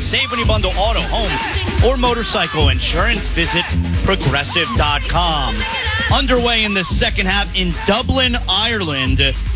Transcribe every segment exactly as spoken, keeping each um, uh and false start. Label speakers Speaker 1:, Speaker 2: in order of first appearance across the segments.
Speaker 1: Save when you bundle auto, home, or motorcycle insurance. Visit progressive dot com. Underway in the second half in Dublin, Ireland.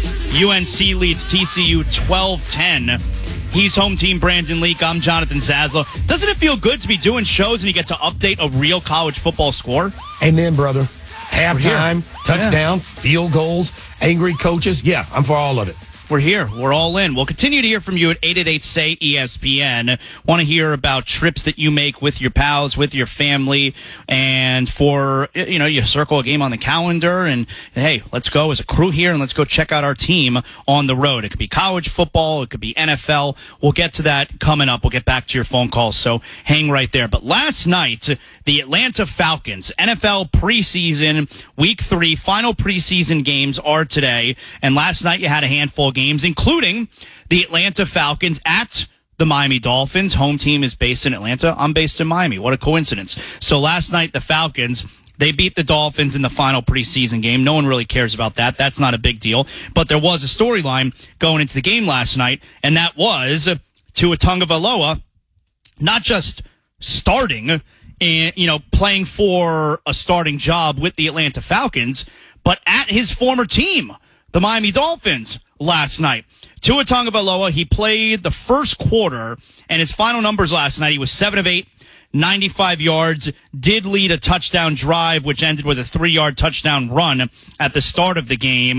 Speaker 1: U N C leads T C U twelve ten. He's home team Brandon Leak. I'm Jonathan Zaslow. Doesn't it feel good to be doing shows and you get to update a real college football score?
Speaker 2: Amen, brother. Halftime, touchdowns, yeah. field goals, angry coaches. Yeah, I'm for all of it.
Speaker 1: We're here. We're all in. We'll continue to hear from you at eight eight eight, S A Y, E S P N. Want to hear about trips that you make with your pals, with your family, and for, you know, you circle a game on the calendar and, hey, let's go as a crew here and let's go check out our team on the road. It could be college football. It could be N F L. We'll get to that coming up. We'll get back to your phone calls, so hang right there. But last night, the Atlanta Falcons, N F L preseason, week three, final preseason games are today. And last night you had a handful of games, including the Atlanta Falcons at the Miami Dolphins. Home team is based in Atlanta. I'm based in Miami. What a coincidence. So last night, the Falcons, they beat the Dolphins in the final preseason game. No one really cares about that. That's not a big deal. But there was a storyline going into the game last night, and that was Tua Tagovailoa not just starting and, you know, playing for a starting job with the Atlanta Falcons, but at his former team, the Miami Dolphins, last night. Tua Tagovailoa, he played the first quarter, and his final numbers last night, he was seven of eight, ninety-five yards, did lead a touchdown drive, which ended with a three-yard touchdown run at the start of the game,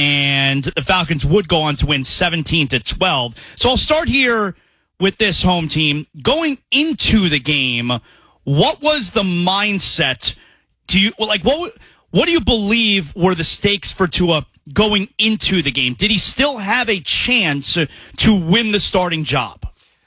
Speaker 1: and the Falcons would go on to win seventeen to twelve. So I'll start here with this home team. Going into the game, what was the mindset? Do you, like, what, what do you believe were the stakes for Tua going into the game? Did he still have a chance to win the starting job?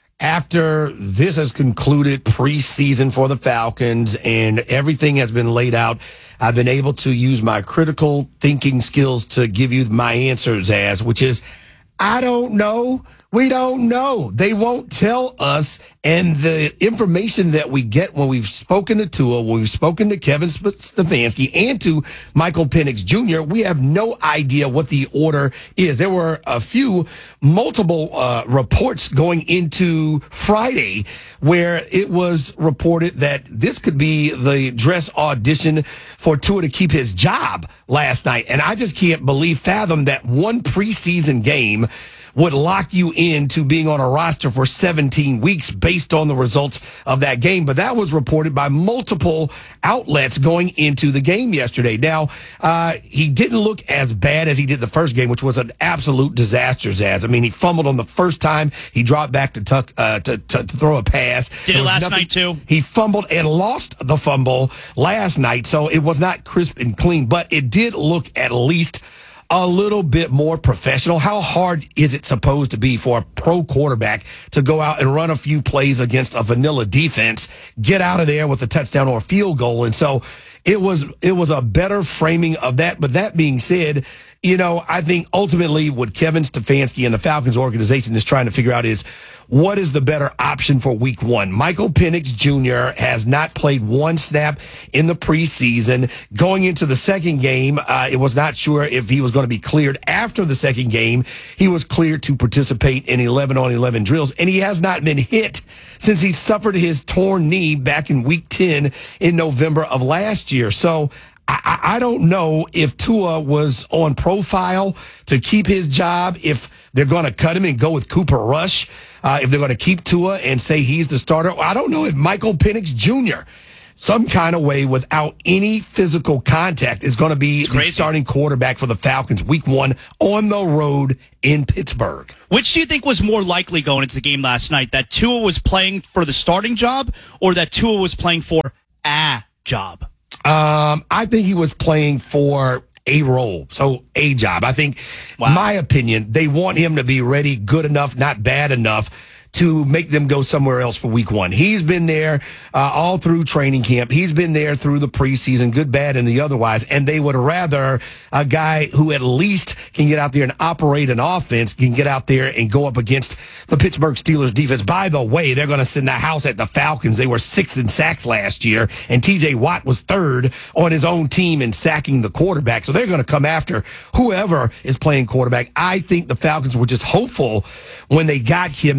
Speaker 2: After this has concluded preseason for the Falcons and everything has been laid out, I've been able to use my critical thinking skills to give you my answers as, which is, I don't know. We don't know. They won't tell us. And the information that we get when we've spoken to Tua, when we've spoken to Kevin Stefanski and to Michael Penix Junior, we have no idea what the order is. There were a few multiple uh, reports going into Friday where it was reported that this could be the dress audition for Tua to keep his job last night. And I just can't believe, fathom that one preseason game would lock you into being on a roster for seventeen weeks based on the results of that game. But that was reported by multiple outlets going into the game yesterday. Now, uh, he didn't look as bad as he did the first game, which was an absolute disaster, Zaz. I mean, he fumbled on the first time. He dropped back to tuck, uh, to, to, to throw a pass.
Speaker 1: Did it last nothing. night, too?
Speaker 2: He fumbled and lost the fumble last night, so it was not crisp and clean, but it did look at least a little bit more professional. How hard is it supposed to be for a pro quarterback to go out and run a few plays against a vanilla defense, get out of there with a touchdown or a field goal? And so it was it was a better framing of that. But that being said, you know, I think ultimately what Kevin Stefanski and the Falcons organization is trying to figure out is, what is the better option for week one? Michael Penix Junior has not played one snap in the preseason. Going into the second game, uh, it was not sure if he was going to be cleared. After the second game, he was cleared to participate in eleven on eleven drills, and he has not been hit since he suffered his torn knee back in week ten in November of last year. So I, I don't know if Tua was on profile to keep his job, if they're going to cut him and go with Cooper Rush, uh, if they're going to keep Tua and say he's the starter. I don't know if Michael Penix Junior, some kind of way without any physical contact, is going to be the starting quarterback for the Falcons week one on the road in Pittsburgh.
Speaker 1: Which do you think was more likely going into the game last night, that Tua was playing for the starting job or that Tua was playing for a job?
Speaker 2: Um, I think he was playing for a role, so a job. I think, wow. my opinion, they want him to be ready, good enough, not bad enough to make them go somewhere else for week one. He's been there uh, all through training camp. He's been there through the preseason, good, bad, and the otherwise. And they would rather a guy who at least can get out there and operate an offense, can get out there and go up against the Pittsburgh Steelers defense. By the way, they're going to send the house at the Falcons. They were sixth in sacks last year, and T J Watt was third on his own team in sacking the quarterback. So they're going to come after whoever is playing quarterback. I think the Falcons were just hopeful when they got him here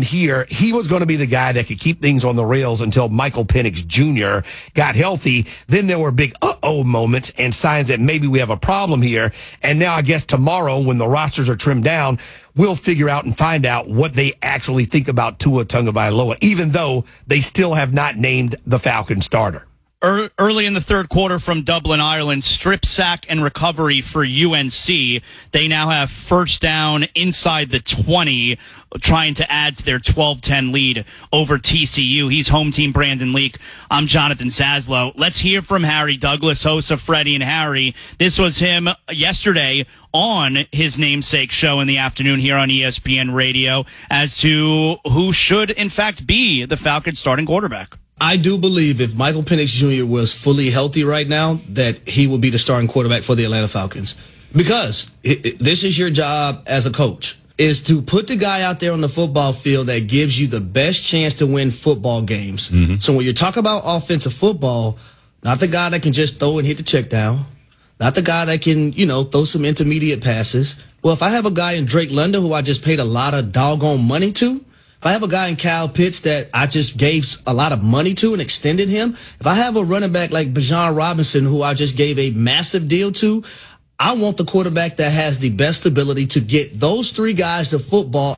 Speaker 2: year, he was going to be the guy that could keep things on the rails until Michael Penix Junior got healthy. Then there were big uh-oh moments and signs that maybe we have a problem here. And now I guess tomorrow when the rosters are trimmed down, we'll figure out and find out what they actually think about Tua Tagovailoa, even though they still have not named the Falcon starter.
Speaker 1: Early in the third quarter from Dublin, Ireland, strip sack and recovery for U N C. They now have first down inside the twenty, trying to add to their twelve ten lead over T C U. He's home team Brandon Leak. I'm Jonathan Zaslow. Let's hear from Harry Douglas, host of Freddie and Harry. This was him yesterday on his namesake show in the afternoon here on E S P N Radio as to who should, in fact, be the Falcons starting quarterback.
Speaker 3: I do believe if Michael Penix Junior was fully healthy right now, that he would be the starting quarterback for the Atlanta Falcons. Because it, it, this is your job as a coach, is to put the guy out there on the football field that gives you the best chance to win football games. Mm-hmm. So when you talk about offensive football, not the guy that can just throw and hit the check down, not the guy that can, you know, throw some intermediate passes. Well, if I have a guy in Drake London who I just paid a lot of doggone money to, if I have a guy in Kyle Pitts that I just gave a lot of money to and extended him, if I have a running back like Bijan Robinson who I just gave a massive deal to, I want the quarterback that has the best ability to get those three guys to football.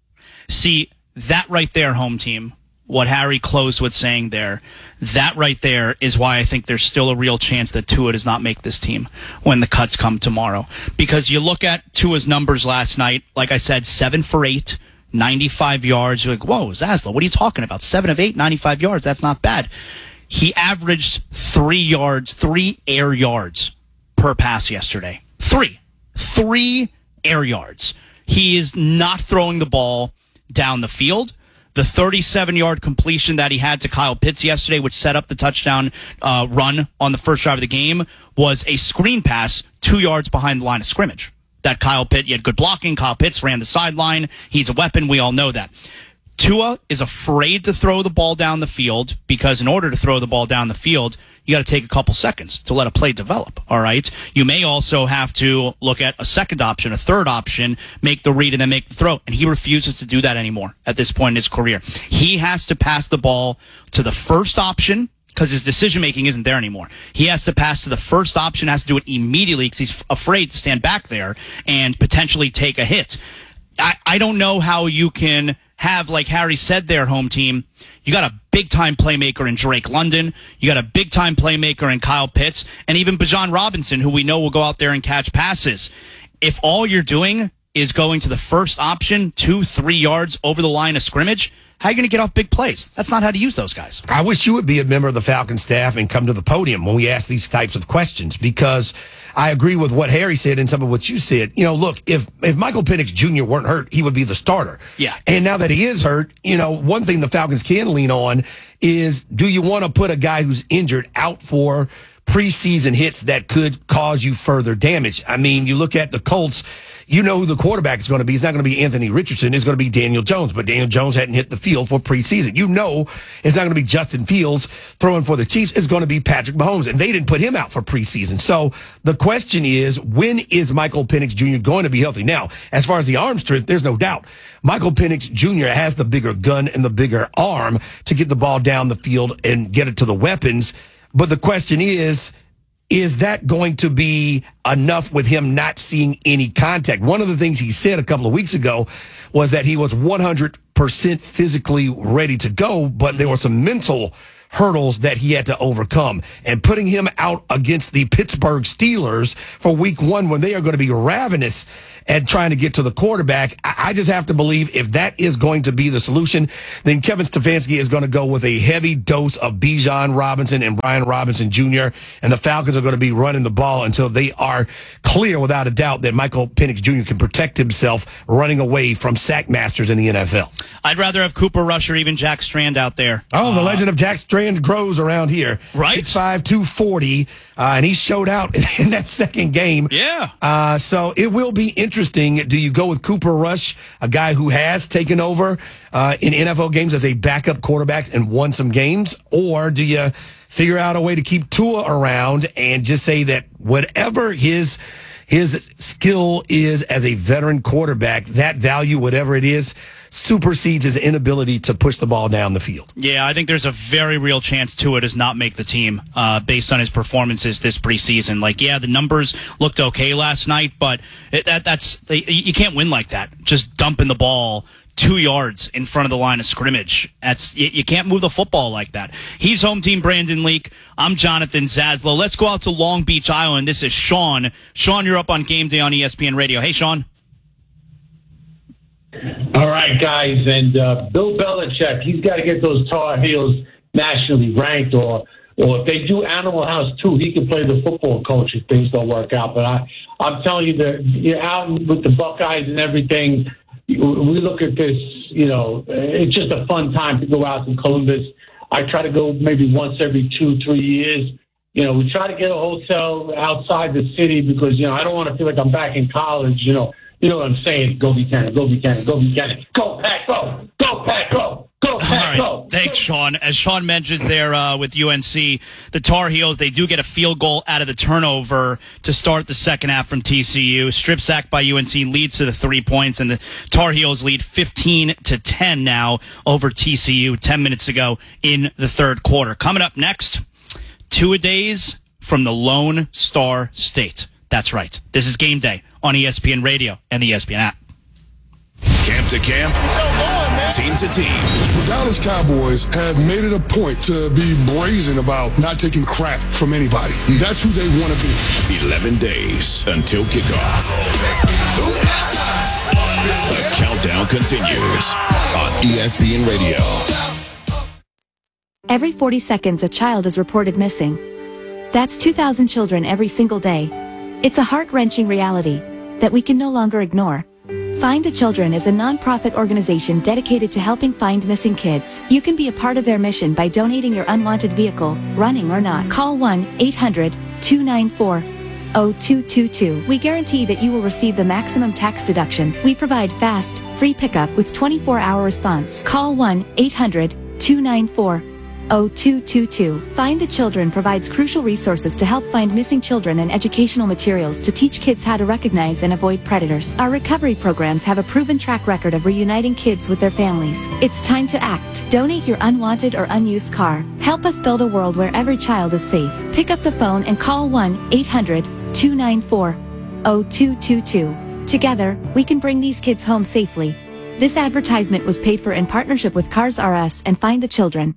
Speaker 1: See, that right there, home team, what Harry closed with saying there, that right there is why I think there's still a real chance that Tua does not make this team when the cuts come tomorrow. Because you look at Tua's numbers last night, like I said, seven for eight. ninety-five yards. You're like, whoa, Zaslow, what are you talking about? Seven of eight, ninety-five yards. That's not bad. He averaged three yards, three air yards per pass yesterday. Three. Three air yards. He is not throwing the ball down the field. The thirty-seven-yard completion that he had to Kyle Pitts yesterday, which set up the touchdown uh, run on the first drive of the game, was a screen pass two yards behind the line of scrimmage. That Kyle Pitts, he had good blocking. Kyle Pitts ran the sideline. He's a weapon. We all know that. Tua is afraid to throw the ball down the field because in order to throw the ball down the field, you got to take a couple seconds to let a play develop, all right? You may also have to look at a second option, a third option, make the read and then make the throw, and he refuses to do that anymore at this point in his career. He has to pass the ball to the first option, because his decision-making isn't there anymore. He has to pass to the first option, has to do it immediately because he's afraid to stand back there and potentially take a hit. I, I don't know how you can have, like Harry said there, home team, you got a big-time playmaker in Drake London, you got a big-time playmaker in Kyle Pitts, and even Bijan Robinson, who we know will go out there and catch passes. If all you're doing is going to the first option, two, three yards over the line of scrimmage, how are you going to get off big plays? That's not how to use those guys.
Speaker 2: I wish you would be a member of the Falcon staff and come to the podium when we ask these types of questions, because I agree with what Harry said and some of what you said. You know, look, if if Michael Penix Junior weren't hurt, he would be the starter.
Speaker 1: Yeah.
Speaker 2: And now that he is hurt, you know, one thing the Falcons can lean on is, do you want to put a guy who's injured out for preseason hits that could cause you further damage? I mean, you look at the Colts, you know who the quarterback is going to be. It's not going to be Anthony Richardson. It's going to be Daniel Jones. But Daniel Jones hadn't hit the field for preseason. You know it's not going to be Justin Fields throwing for the Chiefs. It's going to be Patrick Mahomes. And they didn't put him out for preseason. So the question is, when is Michael Penix Junior going to be healthy? Now, as far as the arm strength, there's no doubt. Michael Penix Junior has the bigger gun and the bigger arm to get the ball down the field and get it to the weapons. But the question is, is that going to be enough with him not seeing any contact? One of the things he said a couple of weeks ago was that he was one hundred percent physically ready to go, but there were some mental hurdles that he had to overcome. And putting him out against the Pittsburgh Steelers for week one, when they are going to be ravenous at trying to get to the quarterback, I just have to believe if that is going to be the solution, then Kevin Stefanski is going to go with a heavy dose of Bijan Robinson and Brian Robinson Junior, and the Falcons are going to be running the ball until they are clear without a doubt that Michael Penix Junior can protect himself running away from sack masters in the N F L.
Speaker 1: I'd rather have Cooper Rush or even Jack Strand out there.
Speaker 2: Oh, the uh, legend of Jack Strand grows around here.
Speaker 1: Right.
Speaker 2: six five, two forty, uh, and he showed out in that second game.
Speaker 1: Yeah.
Speaker 2: Uh, so it will be interesting. Do you go with Cooper Rush, a guy who has taken over uh, in N F L games as a backup quarterback and won some games, or do you figure out a way to keep Tua around and just say that whatever his his skill is as a veteran quarterback, that value, whatever it is, supersedes his inability to push the ball down the field.
Speaker 1: Yeah, I think there's a very real chance Tua does not make the team uh, based on his performances this preseason. Like, yeah, the numbers looked okay last night, but it, that that's you can't win like that. Just dumping the ball two yards in front of the line of scrimmage. That's you, you can't move the football like that. He's home team Brandon Leak. I'm Jonathan Zaslow. Let's go out to Long Beach Island. This is Sean. Sean, you're up on Game Day on E S P N Radio. Hey, Sean.
Speaker 4: All right, guys, and uh, Bill Belichick, he's got to get those Tar Heels nationally ranked, or or if they do Animal House too, he can play the football coach if things don't work out. But I, I'm telling you, that you're out with the Buckeyes and everything. We look at this, you know, it's just a fun time to go out to Columbus. I try to go maybe once every two, three years. You know, we try to get a hotel outside the city because, you know, I don't want to feel like I'm back in college, you know. You know what I'm saying? Go Buchanan, go Buchanan, go Buchanan. Go, Pack, go. Go, Pack, go. Go, Pack, go.
Speaker 1: All right. Thanks, Sean. As Sean mentions there uh, with U N C, the Tar Heels, they do get a field goal out of the turnover to start the second half from T C U. Strip sack by U N C leads to the three points, and the Tar Heels lead fifteen to ten now over T C U ten minutes ago in the third quarter. Coming up next, two-a-days from the Lone Star State. That's right. This is Game Day on E S P N Radio and the E S P N app.
Speaker 5: Camp to camp, so going, man. Team to team.
Speaker 6: The Dallas Cowboys have made it a point to be brazen about not taking crap from anybody. That's who they want to be.
Speaker 5: eleven days until kickoff. The countdown continues on E S P N Radio.
Speaker 7: Every forty seconds, a child is reported missing. That's two thousand children every single day. It's a heart-wrenching reality that we can no longer ignore. Find the Children is a non-profit organization dedicated to helping find missing kids. You can be a part of their mission by donating your unwanted vehicle, running or not. Call one eight hundred two nine four oh two two two. We guarantee that you will receive the maximum tax deduction. We provide fast, free pickup with twenty-four hour response. Call one eight hundred two nine four oh two two two. Find the Children provides crucial resources to help find missing children and educational materials to teach kids how to recognize and avoid predators. Our recovery programs have a proven track record of reuniting kids with their families. It's time to act. Donate your unwanted or unused car. Help us build a world where every child is safe. Pick up the phone and call one eight hundred two nine four oh two two two. Together, we can bring these kids home safely. This advertisement was paid for in partnership with Cars R Us and Find the Children.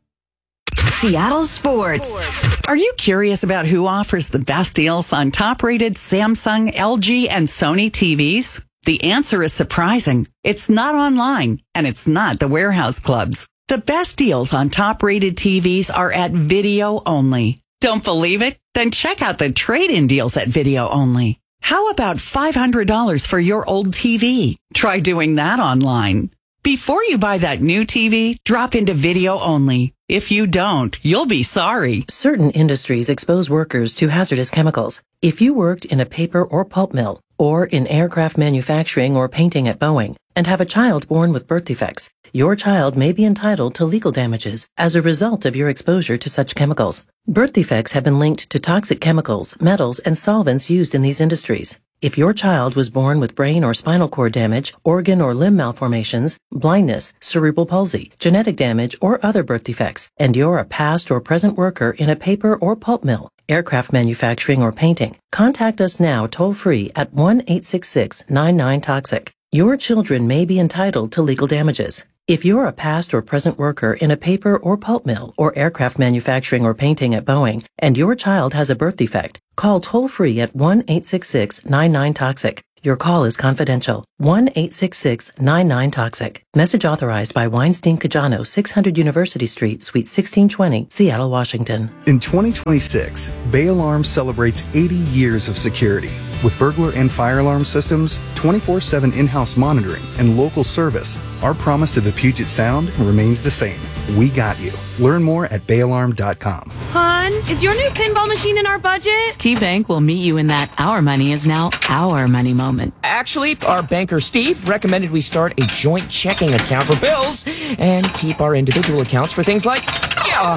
Speaker 8: Seattle Sports. Are you curious about who offers the best deals on top-rated Samsung, L G, and Sony T Vs? The answer is surprising. It's not online, and it's not the warehouse clubs. The best deals on top-rated T Vs are at Video Only. Don't believe it? Then check out the trade-in deals at Video Only. How about five hundred dollars for your old T V? Try doing that online. Before you buy that new T V, drop into Video Only. If you don't, you'll be sorry.
Speaker 9: Certain industries expose workers to hazardous chemicals. If you worked in a paper or pulp mill, or in aircraft manufacturing or painting at Boeing, and have a child born with birth defects, your child may be entitled to legal damages as a result of your exposure to such chemicals. Birth defects have been linked to toxic chemicals, metals, and solvents used in these industries. If your child was born with brain or spinal cord damage, organ or limb malformations, blindness, cerebral palsy, genetic damage, or other birth defects, and you're a past or present worker in a paper or pulp mill, aircraft manufacturing, or painting, contact us now toll-free at one eight six six nine nine toxic. Your children may be entitled to legal damages. If you're a past or present worker in a paper or pulp mill or aircraft manufacturing or painting at Boeing, and your child has a birth defect, call toll-free at one eight six six nine nine toxic. Your call is confidential. one eight six six nine nine toxic. Message authorized by Weinstein Cajano, six hundred University Street, Suite sixteen twenty, Seattle, Washington.
Speaker 10: In twenty twenty-six, Bay Alarm celebrates eighty years of security. With burglar and fire alarm systems, twenty-four seven in-house monitoring, and local service, our promise to the Puget Sound remains the same. We got you. Learn more at bay alarm dot com.
Speaker 11: Hon, is your new pinball machine in our budget?
Speaker 12: KeyBank will meet you in that our money is now our money moment.
Speaker 13: Actually, our banker Steve recommended we start a joint checking account for bills and keep our individual accounts for things like, yeah,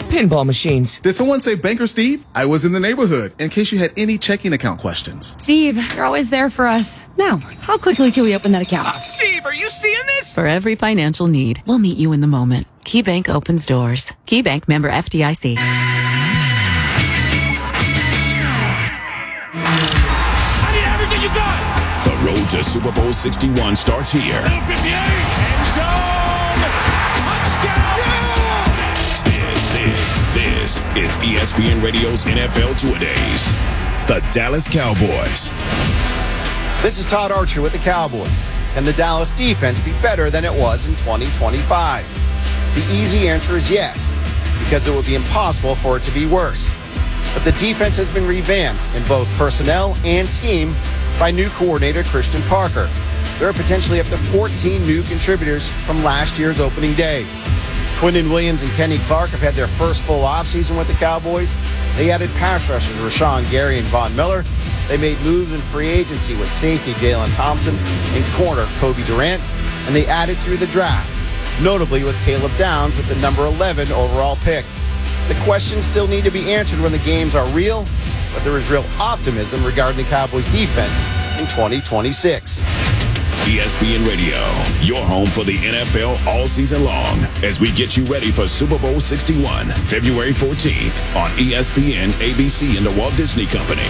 Speaker 13: pinball machines.
Speaker 14: Did someone say Banker Steve? I was in the neighborhood, in case you had any checking account questions.
Speaker 11: Steve, you're always there for us. Now, how quickly can we open that account?
Speaker 13: Uh, Steve, are you seeing this?
Speaker 12: For every financial need, we'll meet you in the moment. KeyBank opens doors. KeyBank, member F D I C.
Speaker 5: I need everything you got. The road to Super Bowl sixty-one starts here.
Speaker 15: End zone. Touchdown.
Speaker 5: Yeah! This is, this is E S P N Radio's N F L Two-A-Days. The Dallas Cowboys.
Speaker 16: This is Todd Archer with the Cowboys. Can the Dallas defense be better than it was in twenty twenty-five? The easy answer is yes, because it would be impossible for it to be worse. But the defense has been revamped in both personnel and scheme by new coordinator Christian Parker. There are potentially up to fourteen new contributors from last year's opening day. Quinnen Williams and Kenny Clark have had their first full offseason with the Cowboys. They added pass rushers Rashawn Gary and Von Miller. They made moves in free agency with safety Jalen Thompson and corner Kobe Durant. And they added through the draft, notably with Caleb Downs with the number eleven overall pick. The questions still need to be answered when the games are real, but there is real optimism regarding the Cowboys defense in twenty twenty-six.
Speaker 5: E S P N Radio, your home for the N F L all season long, as we get you ready for Super Bowl sixty-one, February fourteenth on E S P N, A B C, and the Walt Disney Company.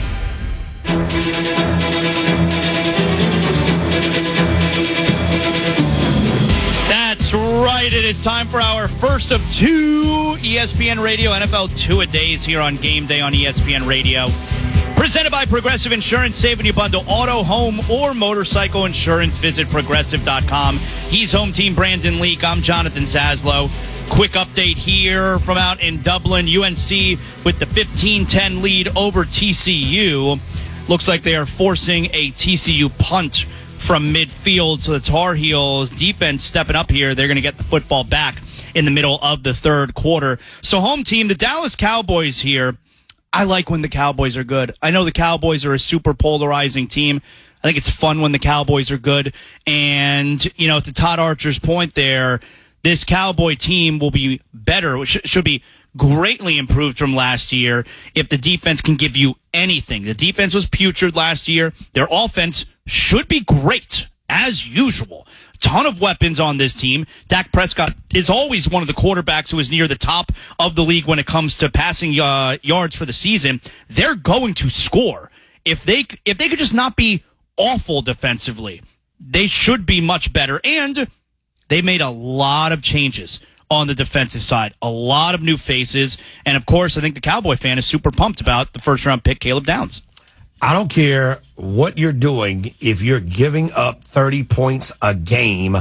Speaker 1: That's right. It is time for our first of two E S P N Radio N F L Two-A-Days here on Game Day on E S P N Radio. Presented by Progressive Insurance, saving you bundle auto, home, or motorcycle insurance. Visit progressive dot com. He's home team Brandon Leak. I'm Jonathan Zaslow. Quick update here from out in Dublin. U N C with the fifteen ten lead over T C U. Looks like they are forcing a T C U punt from midfield. So the Tar Heels defense stepping up here. They're going to get the football back in the middle of the third quarter. So home team, the Dallas Cowboys here. I like when the Cowboys are good. I know the Cowboys are a super polarizing team. I think it's fun when the Cowboys are good. And, you know, to Todd Archer's point there, this Cowboy team will be better, should be greatly improved from last year if the defense can give you anything. The defense was putrid last year. Their offense should be great, as usual. Ton of weapons on this team. Dak Prescott is always one of the quarterbacks who is near the top of the league when it comes to passing uh, yards for the season. They're going to score. If they if they could just not be awful defensively, they should be much better. And they made a lot of changes on the defensive side. A lot of new faces. And, of course, I think the Cowboy fan is super pumped about the first-round pick, Caleb Downs.
Speaker 2: I don't care what you're doing if you're giving up thirty points a game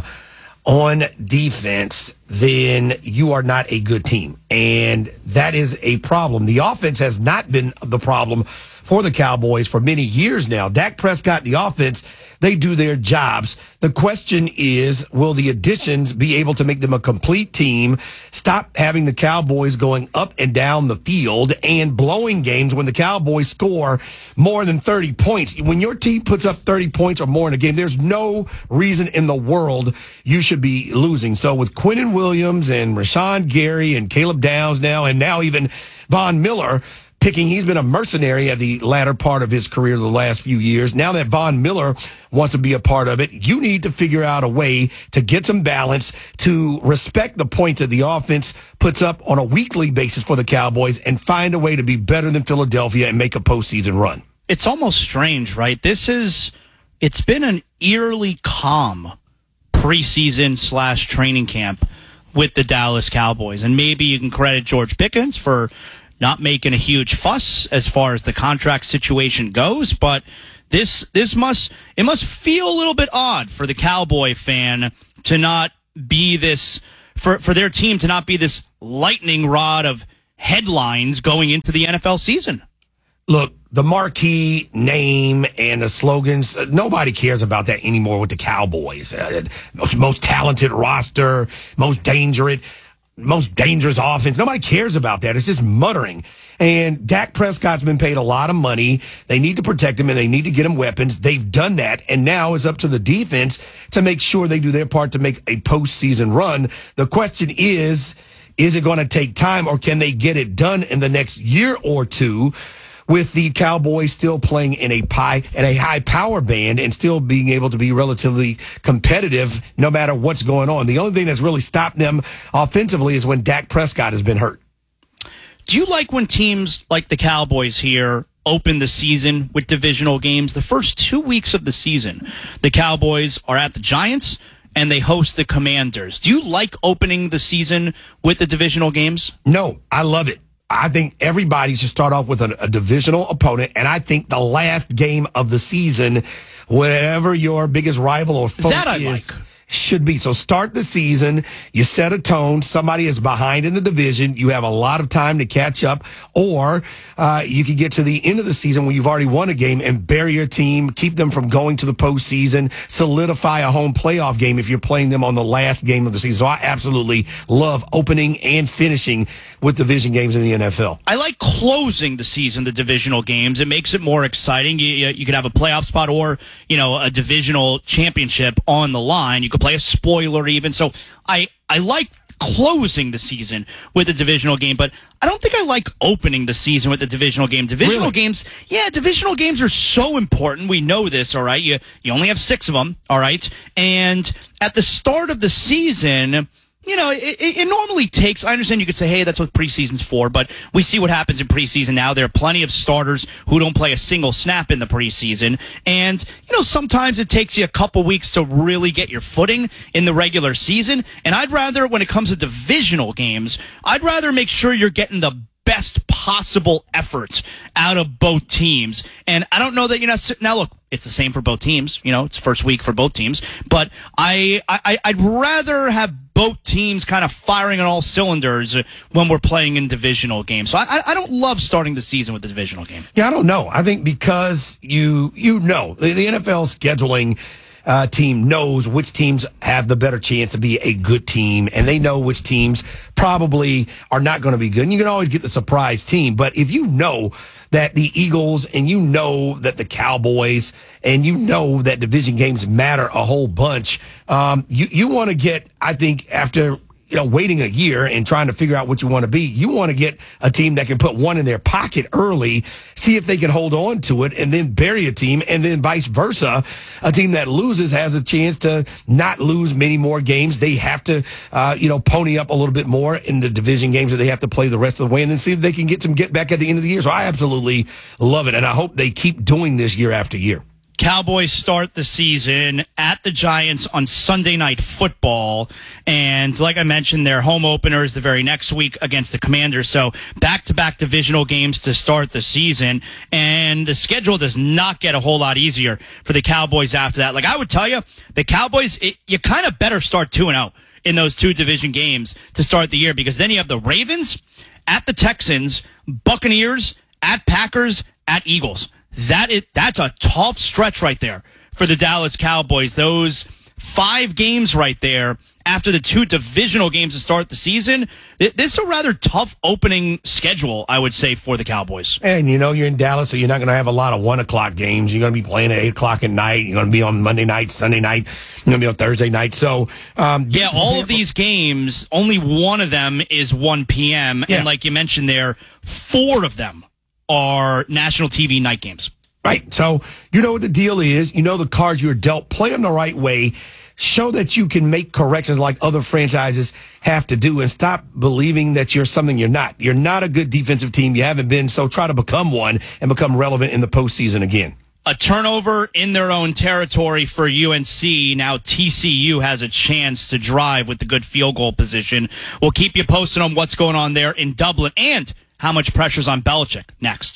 Speaker 2: on defense, then you are not a good team. And that is a problem. The offense has not been the problem for the Cowboys for many years now. Dak Prescott, the offense, they do their jobs. The question is, will the additions be able to make them a complete team, stop having the Cowboys going up and down the field and blowing games when the Cowboys score more than thirty points? When your team puts up thirty points or more in a game, there's no reason in the world you should be losing. So with Quinnen Williams and Rashawn Gary and Caleb Downs now, and now even Von Miller picking, he's been a mercenary at the latter part of his career the last few years. Now that Von Miller wants to be a part of it, you need to figure out a way to get some balance, to respect the points that the offense puts up on a weekly basis for the Cowboys, and find a way to be better than Philadelphia and make a postseason run.
Speaker 1: It's almost strange, right? This is, it's been an eerily calm preseason slash training camp with the Dallas Cowboys. And maybe you can credit George Pickens for not making a huge fuss as far as the contract situation goes, but this this must it must feel a little bit odd for the Cowboy fan to not be this, for for their team to not be this lightning rod of headlines going into the N F L season.
Speaker 2: Look, the marquee name and the slogans, uh, nobody cares about that anymore with the Cowboys. Uh, most, most talented roster, most dangerous. most dangerous offense. Nobody cares about that. It's just muttering. And Dak Prescott's been paid a lot of money. They need to protect him, and they need to get him weapons. They've done that, and now it's up to the defense to make sure they do their part to make a postseason run. The question is, Is it going to take time, or can they get it done in the next year or two with the Cowboys still playing in a pie and a high power band and still being able to be relatively competitive no matter what's going on? The only thing that's really stopped them offensively is when Dak Prescott has been hurt.
Speaker 1: Do you like when teams like the Cowboys here open the season with divisional games? The first two weeks of the season, the Cowboys are at the Giants and they host the Commanders. Do you like opening the season with the divisional games?
Speaker 2: No, I love it. I think everybody should start off with a, a divisional opponent, and I think the last game of the season, whatever your biggest rival or foe
Speaker 1: that I
Speaker 2: is,
Speaker 1: like.
Speaker 2: should be. So start the season, you set a tone, somebody is behind in the division, you have a lot of time to catch up, or uh, you can get to the end of the season when you've already won a game and bury your team, keep them from going to the postseason, solidify a home playoff game if you're playing them on the last game of the season. So I absolutely love opening and finishing with division games in the N F L.
Speaker 1: I like closing the season, the divisional games. It makes it more exciting. You, you, you could have a playoff spot or, you know, a divisional championship on the line. You could play a spoiler even. So I, I like closing the season with a divisional game, but I don't think I like opening the season with the divisional game. Divisional
Speaker 2: Really?
Speaker 1: games, yeah, divisional games are so important. We know this, all right? You, you only have six of them, all right? And at the start of the season, you know, it, it, it normally takes, I understand you could say, hey, that's what preseason's for, but we see what happens in preseason now. There are plenty of starters who don't play a single snap in the preseason. And, you know, sometimes it takes you a couple weeks to really get your footing in the regular season. And I'd rather, when it comes to divisional games, I'd rather make sure you're getting the best possible effort out of both teams. And I don't know that you're not, now look, it's the same for both teams. You know, it's first week for both teams. But I, I, I'd rather have both teams kind of firing on all cylinders when we're playing in divisional games. So I, I don't love starting the season with the divisional game.
Speaker 2: Yeah, I don't know. I think because you you know, the, the N F L scheduling uh, team knows which teams have the better chance to be a good team, and they know which teams probably are not going to be good. And you can always get the surprise team. But if you know that the Eagles and you know that the Cowboys and you know that division games matter a whole bunch, um, you, you want to get, I think, after you know, waiting a year and trying to figure out what you want to be, you want to get a team that can put one in their pocket early, see if they can hold on to it, and then bury a team, and then vice versa. A team that loses has a chance to not lose many more games. They have to, uh, you know, pony up a little bit more in the division games that they have to play the rest of the way, and then see if they can get some get back at the end of the year. So I absolutely love it, and I hope they keep doing this year after year.
Speaker 1: Cowboys start the season at the Giants on Sunday Night Football. And like I mentioned, their home opener is the very next week against the Commanders. So back-to-back divisional games to start the season. And the schedule does not get a whole lot easier for the Cowboys after that. Like I would tell you, the Cowboys, it, you kind of better start two and oh in those two division games to start the year, because then you have the Ravens at the Texans, Buccaneers at Packers at Eagles. That is, that's a tough stretch right there for the Dallas Cowboys. Those five games right there after the two divisional games to start the season. This is a rather tough opening schedule, I would say, for the Cowboys.
Speaker 2: And you know you're in Dallas, so you're not going to have a lot of one o'clock games. You're going to be playing at eight o'clock at night. You're going to be on Monday night, Sunday night. You're going to be on Thursday night. So um,
Speaker 1: yeah, all of these games, only one of them is one p.m.
Speaker 2: Yeah.
Speaker 1: And like you mentioned there, four of them are national T V night games.
Speaker 2: Right. So you know what the deal is. You know the cards you're dealt. Play them the right way. Show that you can make corrections like other franchises have to do, and stop believing that you're something you're not. You're not a good defensive team. You haven't been, so try to become one and become relevant in the postseason again.
Speaker 1: A turnover in their own territory for U N C. Now T C U has a chance to drive with the good field goal position. We'll keep you posted on what's going on there in Dublin and how much pressure's on Belichick next.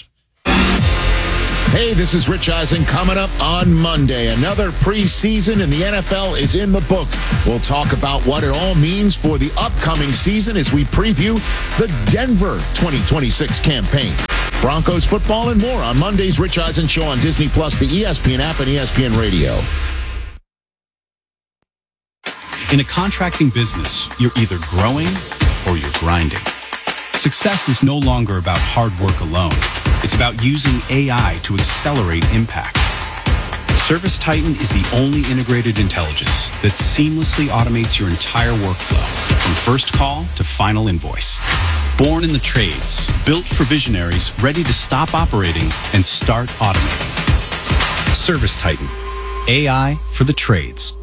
Speaker 17: Hey, this is Rich Eisen coming up on Monday. Another preseason in the N F L is in the books. We'll talk about what it all means for the upcoming season as we preview the Denver twenty twenty-six campaign. Broncos football and more on Monday's Rich Eisen Show on Disney Plus, the E S P N app, and E S P N Radio.
Speaker 18: In a contracting business, you're either growing or you're grinding. Success is no longer about hard work alone. It's about using A I to accelerate impact. Service Titan is the only integrated intelligence that seamlessly automates your entire workflow, from first call to final invoice. Born in the trades, built for visionaries ready to stop operating and start automating. Service Titan, A I for the trades.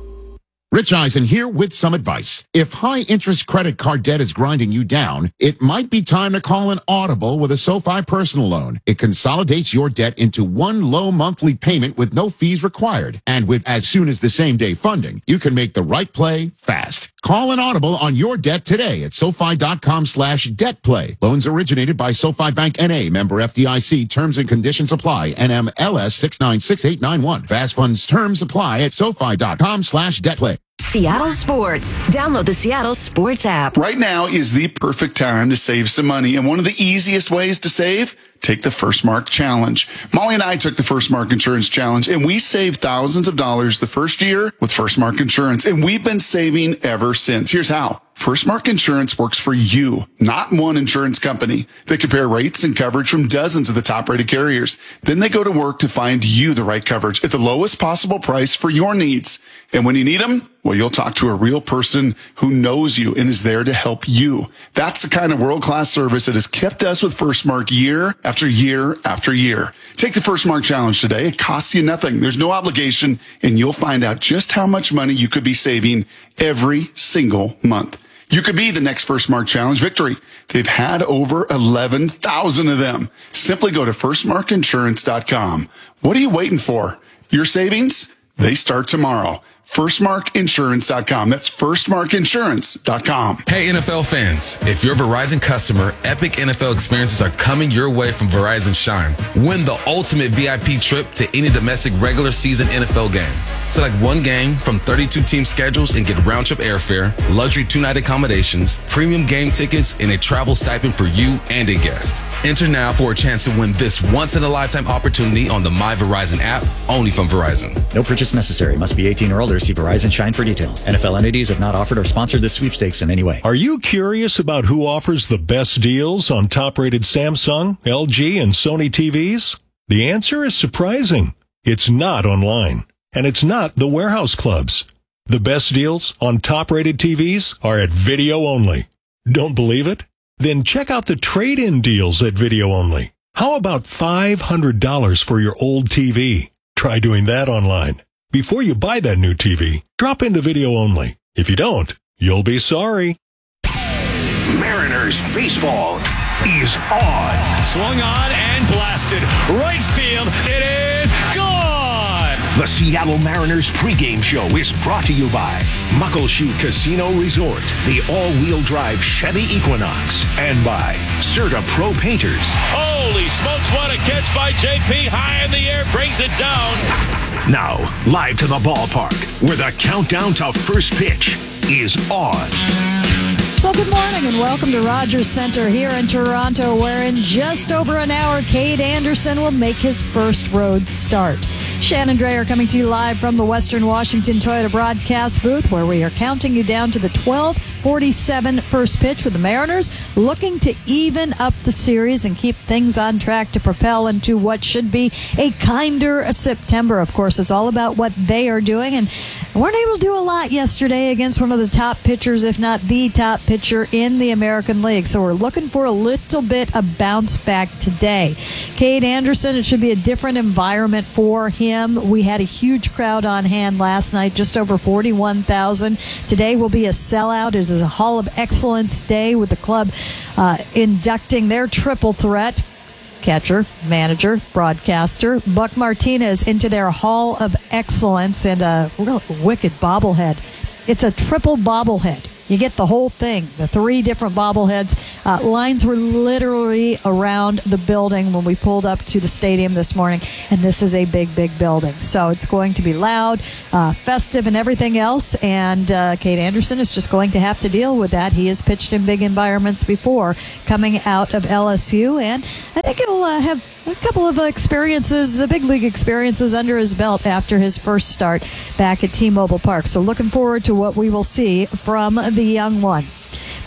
Speaker 17: Rich Eisen here with some advice. If high-interest credit card debt is grinding you down, it might be time to call an Audible with a SoFi personal loan. It consolidates your debt into one low monthly payment with no fees required. And with as soon as the same-day funding, you can make the right play fast. Call an Audible on your debt today at SoFi.com slash debt play. Loans originated by SoFi Bank N A, member F D I C. Terms and conditions apply. N M L S six nine six eight nine one. Fast funds terms apply at SoFi.com slash debt play.
Speaker 19: Seattle Sports. Download the Seattle Sports app.
Speaker 20: Right now is the perfect time to save some money. And one of the easiest ways to save, take the First Mark Challenge. Molly and I took the First Mark Insurance Challenge, and we saved thousands of dollars the first year with First Mark Insurance. And we've been saving ever since. Here's how. First Mark Insurance works for you, not one insurance company. They compare rates and coverage from dozens of the top-rated carriers. Then they go to work to find you the right coverage at the lowest possible price for your needs. And when you need them, well, you'll talk to a real person who knows you and is there to help you. That's the kind of world-class service that has kept us with First Mark year after year after year. Take the First Mark Challenge today. It costs you nothing. There's no obligation, and you'll find out just how much money you could be saving every single month. You could be the next First Mark Challenge victory. They've had over eleven thousand of them. Simply go to first mark insurance dot com. What are you waiting for? Your savings? They start tomorrow. first mark insurance dot com. That's first mark insurance dot com.
Speaker 21: Hey, N F L fans. If you're a Verizon customer, epic N F L experiences are coming your way from Verizon Shine. Win the ultimate V I P trip to any domestic regular season N F L game. Select one game from thirty-two team schedules and get round-trip airfare, luxury two-night accommodations, premium game tickets, and a travel stipend for you and a guest. Enter now for a chance to win this once-in-a-lifetime opportunity on the My Verizon app, only from Verizon.
Speaker 22: No purchase necessary. Must be eighteen or older. See Verizon Shine for details. N F L entities have not offered or sponsored this sweepstakes in any way.
Speaker 23: Are you curious about who offers the best deals on top-rated Samsung, L G, and Sony T Vs? The answer is surprising. It's not online. And it's not the warehouse clubs. The best deals on top-rated T Vs are at Video Only. Don't believe it? Then check out the trade-in deals at Video Only. How about five hundred dollars for your old T V? Try doing that online. Before you buy that new T V, drop into Video Only. If you don't, you'll be sorry.
Speaker 24: Mariners baseball is on.
Speaker 15: Swung on and blasted. Right field. It is gone.
Speaker 24: The Seattle Mariners pregame show is brought to you by Muckleshoot Casino Resort, the all-wheel drive Chevy Equinox, and by Serta Pro Painters.
Speaker 15: Holy smokes, what a catch by J P. High in the air, brings it down.
Speaker 24: Now, live to the ballpark, where the countdown to first pitch is on.
Speaker 25: Well, good morning and welcome to Rogers Center here in Toronto, where in just over an hour, Cade Anderson will make his first road start. Shannon Dreyer coming to you live from the Western Washington Toyota broadcast booth, where we are counting you down to the twelve forty-seven first pitch for the Mariners, looking to even up the series and keep things on track to propel into what should be a kinder September. Of course, it's all about what they are doing, and weren't able to do a lot yesterday against one of the top pitchers, if not the top pitcher in the American League. So we're looking for a little bit of bounce back today. Cade Anderson, it should be a different environment for him. We had a huge crowd on hand last night, just over forty-one thousand. Today will be a sellout. It is a Hall of Excellence day with the club uh, inducting their triple threat, catcher, manager, broadcaster, Buck Martinez, into their Hall of Excellence, and a real wicked bobblehead. It's a triple bobblehead. You get the whole thing, the three different bobbleheads. Uh, lines were literally around the building when we pulled up to the stadium this morning, and this is a big, big building. So it's going to be loud, uh, festive, and everything else, and uh, Cade Anderson is just going to have to deal with that. He has pitched in big environments before coming out of L S U, and I think he'll uh, have a couple of experiences, the big league experiences under his belt after his first start back at T-Mobile Park. So looking forward to what we will see from the young one.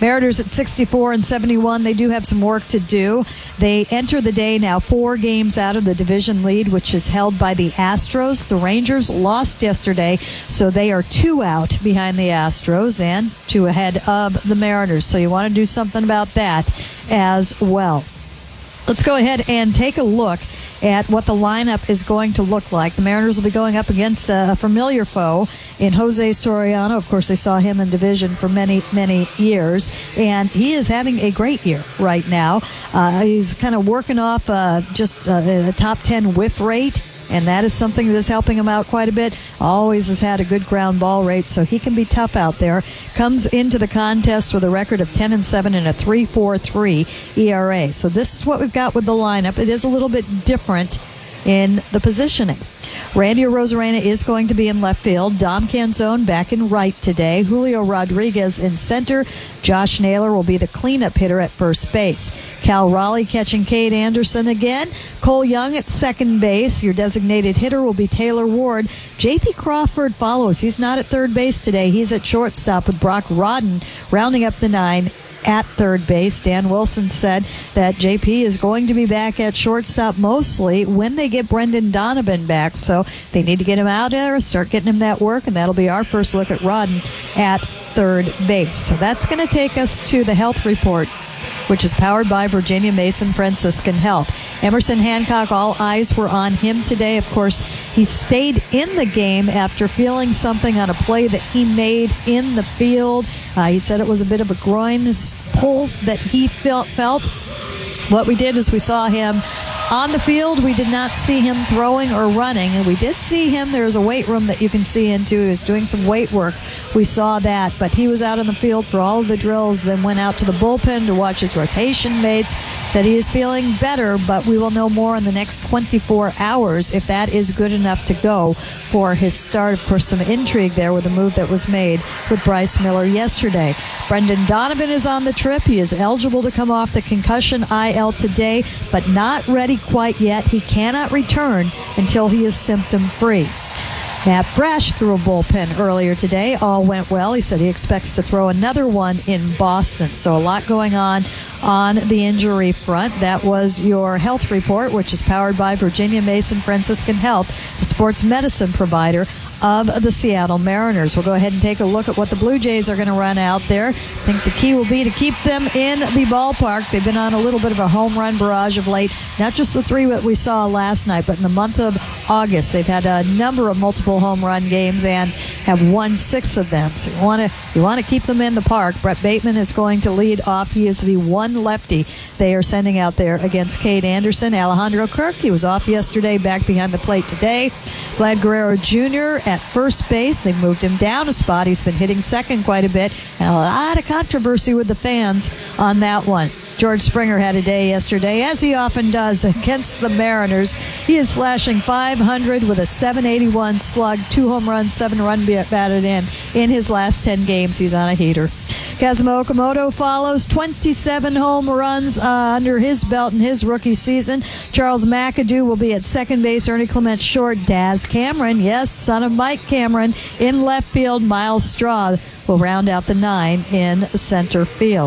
Speaker 25: Mariners at sixty-four and seventy-one. They do have some work to do. They enter the day now four games out of the division lead, which is held by the Astros. The Rangers lost yesterday, so they are two out behind the Astros and two ahead of the Mariners. So you want to do something about that as well. Let's go ahead and take a look at what the lineup is going to look like. The Mariners will be going up against a, a familiar foe in Jose Soriano. Of course, they saw him in division for many, many years, and he is having a great year right now. Uh, he's kind of working off uh, just uh, a top ten whiff rate, and that is something that is helping him out quite a bit. Always has had a good ground ball rate, so he can be tough out there. Comes into the contest with a record of ten and seven and a three point four three E R A. So this is what we've got with the lineup. It is a little bit different in the positioning. Randy Arozarena is going to be in left field. Dom Canzone back in right today. Julio Rodriguez in center. Josh Naylor will be the cleanup hitter at first base. Cal Raleigh catching Cade Anderson again. Cole Young at second base. Your designated hitter will be Taylor Ward. J P Crawford follows. He's not at third base today. He's at shortstop with Brock Rodden rounding up the nine at third base. Dan Wilson said that J P is going to be back at shortstop mostly when they get Brendan Donovan back. So they need to get him out there, start getting him that work, and that'll be our first look at Rodden at third base. So that's going to take us to the health report, which is powered by Virginia Mason Franciscan Health. Emerson Hancock, all eyes were on him today. Of course, he stayed in the game after feeling something on a play that he made in the field. Uh, he said it was a bit of a groin pull that he felt. felt. What we did is we saw him on the field. We did not see him throwing or running, and we did see him. There's a weight room that you can see into. He was doing some weight work. We saw that, but he was out on the field for all of the drills, then went out to the bullpen to watch his rotation mates. Said he is feeling better, but we will know more in the next twenty-four hours if that is good enough to go for his start. Of course, some intrigue there with the move that was made with Bryce Miller yesterday. Brendan Donovan is on the trip. He is eligible to come off the concussion I L today, but not ready quite yet. He cannot return until he is symptom-free. Matt Brash threw a bullpen earlier today. All went well. He said he expects to throw another one in Boston. So a lot going on on the injury front. That was your health report, which is powered by Virginia Mason Franciscan Health, the sports medicine provider of the Seattle Mariners. We'll go ahead and take a look at what the Blue Jays are going to run out there. I think the key will be to keep them in the ballpark. They've been on a little bit of a home run barrage of late. Not just the three that we saw last night, but in the month of August, they've had a number of multiple home run games and have won six of them. So you want to you want to keep them in the park. Brett Bateman is going to lead off. He is the one lefty they are sending out there against Cade Anderson. Alejandro Kirk, he was off yesterday, back behind the plate today. Vlad Guerrero Junior at first base. They moved him down a spot. He's been hitting second quite a bit, and a lot of controversy with the fans on that one. George Springer had a day yesterday, as he often does, against the Mariners. He is slashing five hundred with a seven eighty-one slug, two home runs, seven run batted in. In his last ten games, he's on a heater. Kazuma Okamoto follows, twenty-seven home runs uh, under his belt in his rookie season. Charles McAdoo will be at second base. Ernie Clement short. Daz Cameron, yes, son of Mike Cameron, in left field. Miles Straw will round out the nine in center field.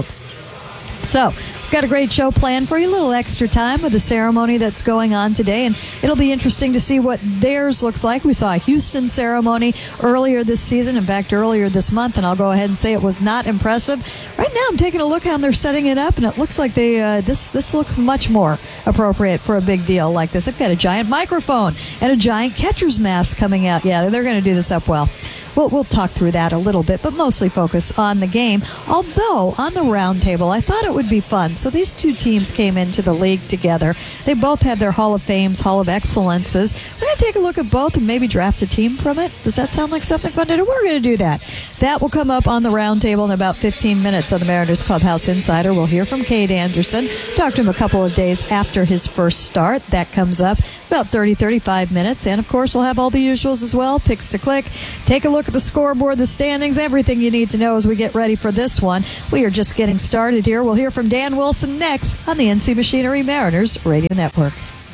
Speaker 25: So, we've got a great show planned for you. A little extra time with the ceremony that's going on today, and it'll be interesting to see what theirs looks like. We saw a Houston ceremony earlier this season, in fact, earlier this month, and I'll go ahead and say it was not impressive. Right now, I'm taking a look how they're setting it up, and it looks like they uh, this this looks much more appropriate for a big deal like this. They've got a giant microphone and a giant catcher's mask coming out. Yeah, they're going to do this up well. We'll, we'll talk through that a little bit, but mostly focus on the game. Although, on the round table, I thought it would be fun. So these two teams came into the league together. They both have their Hall of Fames, Hall of Excellences. We're going to take a look at both and maybe draft a team from it. Does that sound like something fun to do? We're going to do that. That will come up on the round table in about fifteen minutes on the Mariners Clubhouse Insider. We'll hear from Cade Anderson. Talk to him a couple of days after his first start. That comes up about thirty, thirty-five minutes. And, of course, we'll have all the usuals as well. Picks to click. Take a look at the scoreboard, the standings, everything you need to know as we get ready for this one. We are just getting started here. We'll hear from Dan Wilson next on the N C Machinery Mariners Radio Network.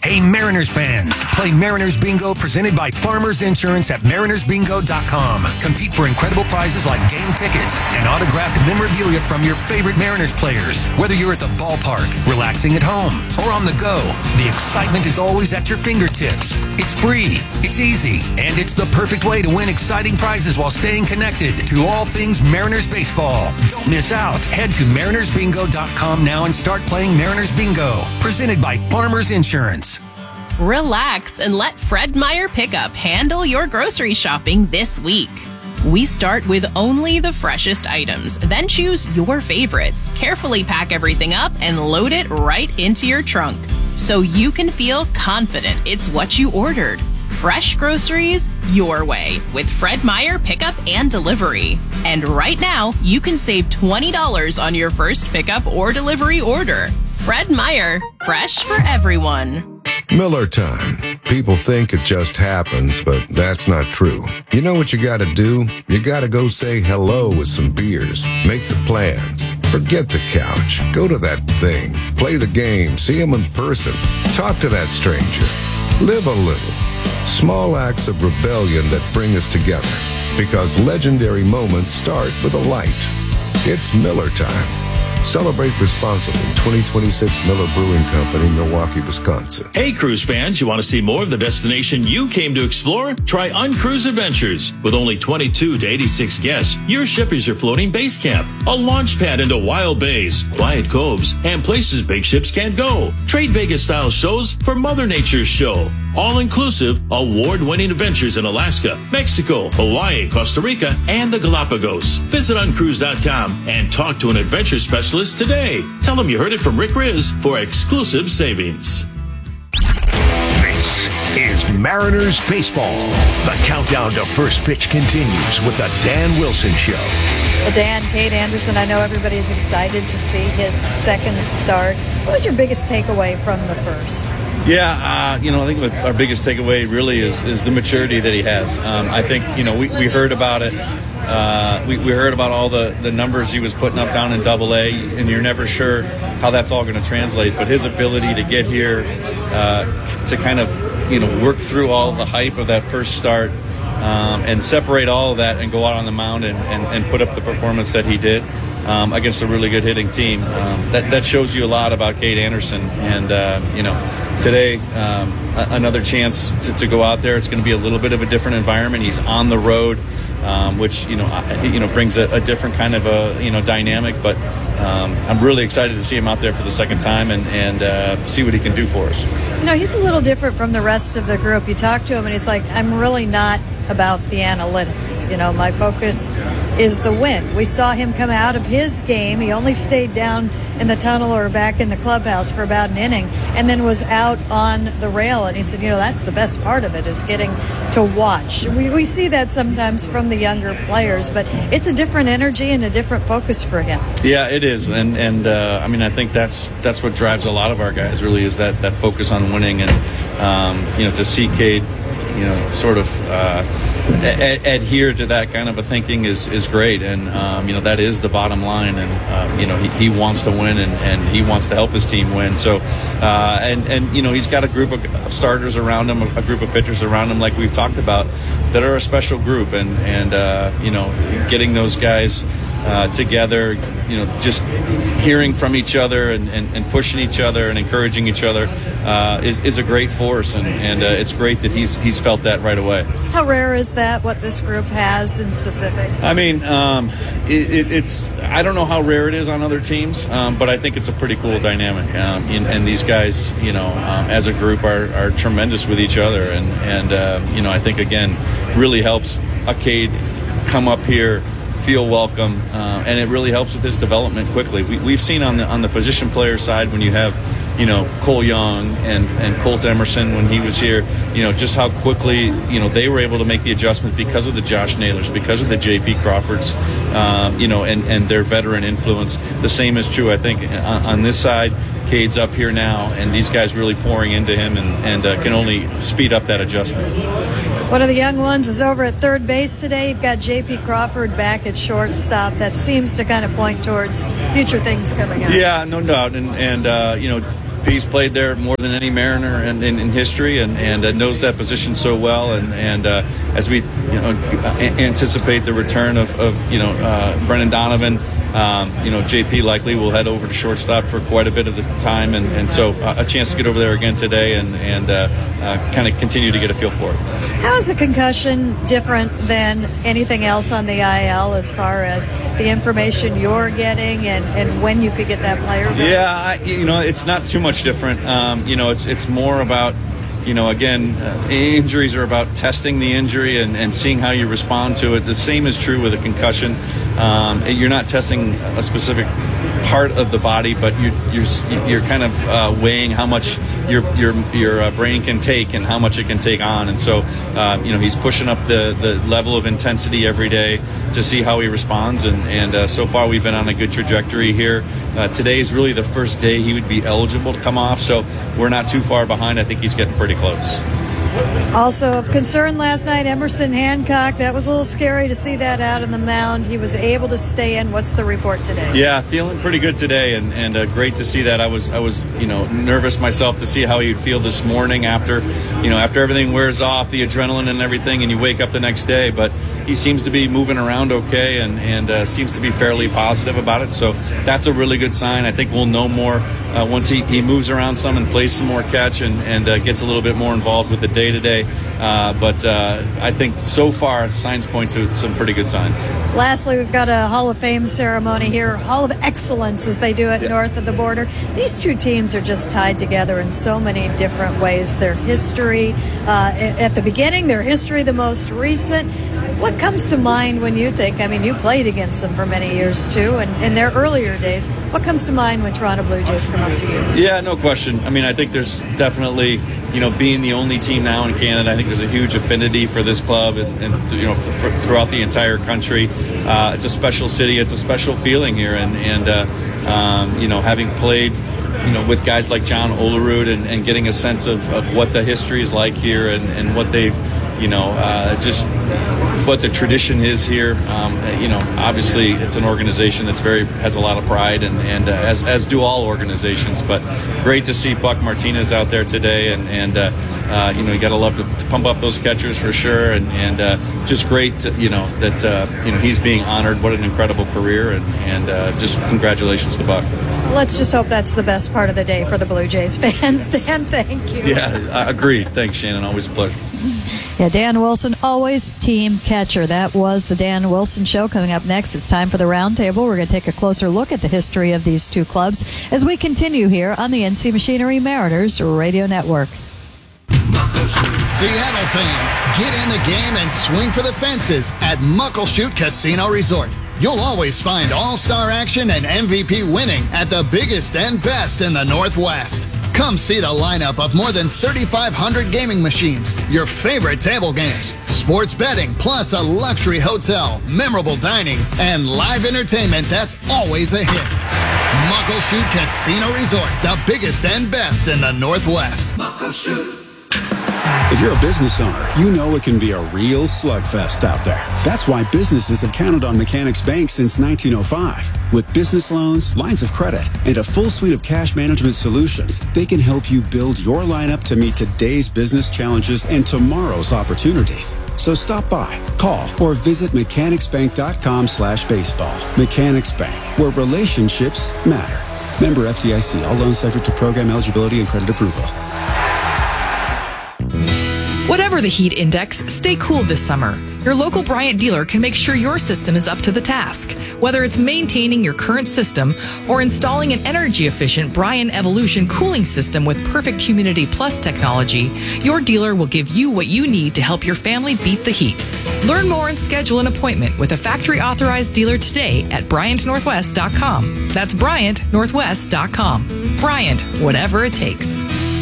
Speaker 24: Hey, Mariners fans, play Mariners Bingo presented by Farmers Insurance at mariners bingo dot com. Compete for incredible prizes like game tickets and autographed memorabilia from your favorite Mariners players. Whether you're at the ballpark, relaxing at home, or on the go, the excitement is always at your fingertips. It's free, it's easy, and it's the perfect way to win exciting prizes while staying connected to all things Mariners baseball. Don't miss out. Head to mariners bingo dot com now and start playing Mariners Bingo, presented by Farmers Insurance.
Speaker 3: Relax and let Fred Meyer Pickup handle your grocery shopping this week. We start with only the freshest items, then choose your favorites, carefully pack everything up, and load it right into your trunk so you can feel confident it's what you ordered. Fresh groceries your way with Fred Meyer Pickup and Delivery. And right now, you can save twenty dollars on your first pickup or delivery order. Fred Meyer, fresh for everyone.
Speaker 4: Miller time. People think it just happens, but that's not true. You know what you gotta do? You gotta go say hello with some beers. Make the plans. Forget the couch. Go to that thing. Play the game. See them in person. Talk to that stranger. Live a little. Small acts of rebellion that bring us together. Because legendary moments start with a light. It's Miller time. Celebrate responsibly. twenty twenty-six Miller Brewing Company, Milwaukee, Wisconsin.
Speaker 15: Hey, cruise fans, you want to see more of the destination you came to explore? Try Uncruise Adventures. With only twenty-two to eighty-six guests, your ship is your floating base camp, a launch pad into wild bays, quiet coves, and places big ships can't go. Trade Vegas-style shows for Mother Nature's show. All-inclusive, award-winning adventures in Alaska, Mexico, Hawaii, Costa Rica, and the Galapagos. Visit uncruise dot com and talk to an adventure specialist today. Tell them you heard it from Rick Riz for exclusive savings.
Speaker 24: This is Mariners Baseball. The countdown to first pitch continues with the Dan Wilson Show.
Speaker 25: Well, Dan, Kate Anderson, I know everybody's excited to see his second start. What was your biggest takeaway from the first?
Speaker 6: Yeah, uh, you know, I think our biggest takeaway really is, is the maturity that he has. Um, I think, you know, we, we heard about it. Uh, we, we heard about all the, the numbers he was putting up down in Double A, and you're never sure how that's all going to translate. But his ability to get here, uh, to kind of, you know, work through all the hype of that first start, um, and separate all of that and go out on the mound and, and, and put up the performance that he did um, against a really good hitting team. Um, that, that shows you a lot about Kate Anderson. And, uh, you know, today, um, another chance to, to go out there. It's going to be a little bit of a different environment. He's on the road, um, which you know, you know, brings a, a different kind of a you know dynamic. But um, I'm really excited to see him out there for the second time and and uh, see what he can do for us.
Speaker 25: You know, he's a little different from the rest of the group. You talk to him, and he's like, "I'm really not about the analytics. You know, my focus is the win." We saw him come out of his game. He only stayed down in the tunnel or back in the clubhouse for about an inning and then was out on the rail. And he said, you know, that's the best part of it, is getting to watch. We, we see that sometimes from the younger players, but it's a different energy and a different focus for him.
Speaker 6: Yeah, it is. And, and uh, I mean, I think that's that's what drives a lot of our guys, really, is that, that focus on winning. And, um, you know, to see Cade, you know, sort of uh, a- adhere to that kind of a thinking is, is great. And, um, you know, that is the bottom line. And, um, you know, he, he wants to win and, and he wants to help his team win. So, uh, and, and, you know, he's got a group of starters around him, a group of pitchers around him, like we've talked about, that are a special group. And, and uh, you know, getting those guys Uh, together, you know, just hearing from each other and, and, and pushing each other and encouraging each other uh, is, is a great force, and, and uh, it's great that he's he's felt that right away.
Speaker 25: How rare is that, what this group has in specific?
Speaker 6: I mean, um, it, it, it's I don't know how rare it is on other teams, um, but I think it's a pretty cool dynamic. Um, and, and these guys, you know, um, as a group are, are tremendous with each other, and, and uh, you know, I think, again, really helps a Cade come up here, feel welcome, uh, and it really helps with his development quickly. We, we've seen on the on the position player side, when you have, you know, Cole Young and, and Colt Emerson when he was here, you know, just how quickly, you know, they were able to make the adjustment because of the Josh Naylors, because of the J P Crawfords, um, you know, and, and their veteran influence. The same is true, I think, on, on this side. Cade's up here now, and these guys really pouring into him and, and uh, can only speed up that adjustment.
Speaker 25: One of the young ones is over at third base today. You've got J P Crawford back at shortstop. That seems to kind of point towards future things coming up.
Speaker 6: Yeah, no doubt. And, and uh, you know, P's played there more than any Mariner in, in, in history, and, and uh, knows that position so well. And, and uh, as we you know a- anticipate the return of, of you know uh, Brendan Donovan, um, you know J P likely will head over to shortstop for quite a bit of the time, and, and so uh, a chance to get over there again today and and uh, uh, kind of continue to get a feel for it.
Speaker 25: How is a concussion different than anything else on the I L as far as the information you're getting and, and when you could get that player back?
Speaker 6: Yeah, I, you know, it's not too much different. Um, you know, it's it's more about, you know, again, uh, injuries are about testing the injury and, and seeing how you respond to it. The same is true with a concussion. Um, you're not testing a specific part of the body, but you're you're, you're kind of uh, weighing how much your your your uh, brain can take and how much it can take on. And so, uh, you know, he's pushing up the, the level of intensity every day to see how he responds. And, and uh, so far, we've been on a good trajectory here. Uh, today is really the first day he would be eligible to come off, so we're not too far behind. I think he's getting pretty close.
Speaker 25: Also of concern last night, Emerson Hancock. That was a little scary to see that out on the mound. He was able to stay in. What's the report today?
Speaker 6: Yeah, feeling pretty good today, and, and uh, great to see that. I was I was you know nervous myself to see how he'd feel this morning after you know after everything wears off, the adrenaline and everything, and you wake up the next day. But he seems to be moving around okay, and and uh, seems to be fairly positive about it. So that's a really good sign. I think we'll know more uh, once he, he moves around some and plays some more catch and and uh, gets a little bit more involved with the day to day. But uh, I think so far signs point to some pretty good signs.
Speaker 25: Lastly, we've got a Hall of Fame ceremony here, Hall of Excellence as they do it yeah. north of the border. These two teams are just tied together in so many different ways. Their history uh, at the beginning, their history the most recent. What comes to mind when you think, I mean, you played against them for many years too, and in their earlier days, what comes to mind when Toronto Blue Jays come up to you?
Speaker 6: Yeah, no question. I mean, I think there's definitely, you know, being the only team now in Canada, I think there's a huge affinity for this club and, and you know, for, for, throughout the entire country. Uh, it's a special city. It's a special feeling here. And, and uh, um, you know, having played, you know, with guys like John Olerud and, and getting a sense of, of what the history is like here and, and what they've, you know, uh, just what the tradition is here. Um, you know, obviously it's an organization that's very has a lot of pride, and, and uh, as as do all organizations. But great to see Buck Martinez out there today, and and uh, uh, you know, you got to love to, to pump up those catchers for sure, and and uh, just great, to, you know, that uh, you know he's being honored. What an incredible career, and and uh, just congratulations to Buck.
Speaker 25: Let's just hope that's the best part of the day for the Blue Jays fans. Dan, thank you.
Speaker 6: Yeah, I agree. Thanks, Shannon. Always a pleasure.
Speaker 25: Yeah, Dan Wilson, always team catcher. That was the Dan Wilson Show. Coming up next, it's time for the Roundtable. We're going to take a closer look at the history of these two clubs as we continue here on the N C Machinery Mariners Radio Network.
Speaker 7: Seattle fans, get in the game and swing for the fences at Muckleshoot Casino Resort. You'll always find all-star action and M V P winning at the biggest and best in the Northwest. Come see the lineup of more than thirty-five hundred gaming machines, your favorite table games, sports betting, plus a luxury hotel, memorable dining, and live entertainment that's always a hit. Muckleshoot Casino Resort, the biggest and best in the Northwest. Muckleshoot.
Speaker 8: If you're a business owner, you know it can be a real slugfest out there. That's why businesses have counted on Mechanics Bank since nineteen oh five. With business loans, lines of credit, and a full suite of cash management solutions, they can help you build your lineup to meet today's business challenges and tomorrow's opportunities. So stop by, call, or visit mechanicsbank.com slash baseball. Mechanics Bank, where relationships matter. Member F D I C. All loans subject to program eligibility and credit approval.
Speaker 9: Whatever the heat index, stay cool this summer. Your local Bryant dealer can make sure your system is up to the task. Whether it's maintaining your current system or installing an energy-efficient Bryant Evolution cooling system with perfect Humidity Plus technology, your dealer will give you what you need to help your family beat the heat. Learn more and schedule an appointment with a factory-authorized dealer today at Bryant Northwest dot com. That's Bryant Northwest dot com. Bryant, whatever it takes.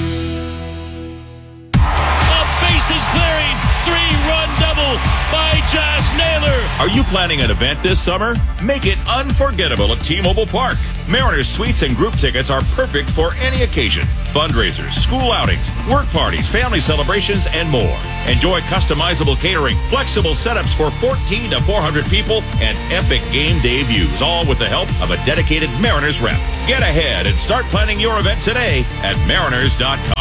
Speaker 15: Bases clearing, three-run double by Josh Naylor.
Speaker 10: Are you planning an event this summer? Make it unforgettable at T-Mobile Park. Mariners suites and group tickets are perfect for any occasion. Fundraisers, school outings, work parties, family celebrations, and more. Enjoy customizable catering, flexible setups for fourteen to four hundred people, and epic game day views, all with the help of a dedicated Mariners rep. Get ahead and start planning your event today at mariners dot com.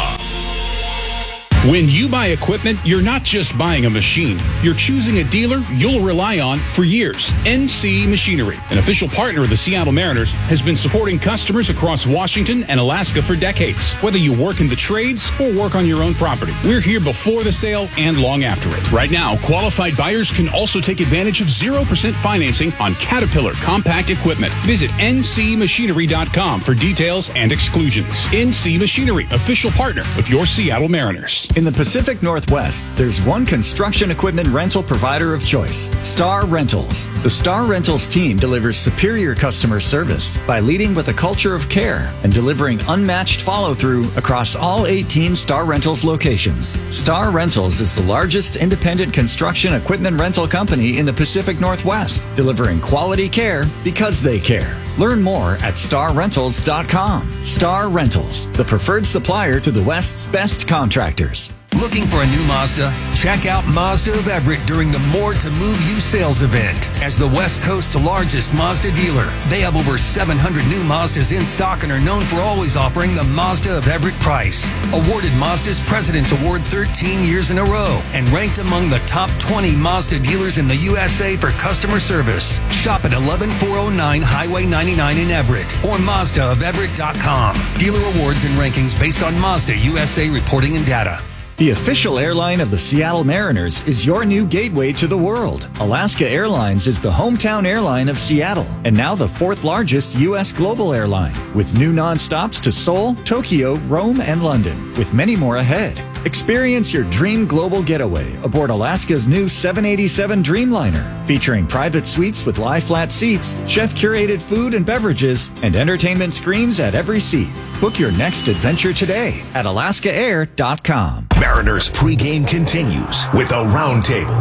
Speaker 11: When you buy equipment, you're not just buying a machine. You're choosing a dealer you'll rely on for years. N C Machinery, an official partner of the Seattle Mariners, has been supporting customers across Washington and Alaska for decades. Whether you work in the trades or work on your own property, we're here before the sale and long after it. Right now, qualified buyers can also take advantage of zero percent financing on Caterpillar compact equipment. Visit N C machinery dot com for details and exclusions. N C Machinery, official partner of your Seattle Mariners.
Speaker 22: In the Pacific Northwest, there's one construction equipment rental provider of choice, Star Rentals. The Star Rentals team delivers superior customer service by leading with a culture of care and delivering unmatched follow-through across all eighteen Star Rentals locations. Star Rentals is the largest independent construction equipment rental company in the Pacific Northwest, delivering quality care because they care. Learn more at star rentals dot com. Star Rentals, the preferred supplier to the West's best contractors.
Speaker 24: Looking for a new Mazda? Check out Mazda of Everett during the More to Move You sales event. As the West Coast's largest Mazda dealer, they have over seven hundred new Mazdas in stock and are known for always offering the Mazda of Everett price. Awarded Mazda's President's Award thirteen years in a row and ranked among the top twenty Mazda dealers in the U S A for customer service. Shop at eleven four oh nine Highway ninety-nine in Everett or Mazda of Everett dot com. Dealer awards and rankings based on Mazda U S A reporting and data.
Speaker 22: The official airline of the Seattle Mariners is your new gateway to the world. Alaska Airlines is the hometown airline of Seattle and now the fourth largest U S global airline, with new nonstops to Seoul, Tokyo, Rome, and London, with many more ahead. Experience your dream global getaway aboard Alaska's new seven eighty-seven Dreamliner, featuring private suites with lie-flat seats, chef-curated food and beverages, and entertainment screens at every seat. Book your next adventure today at alaska air dot com.
Speaker 24: Mariners pregame continues with a roundtable.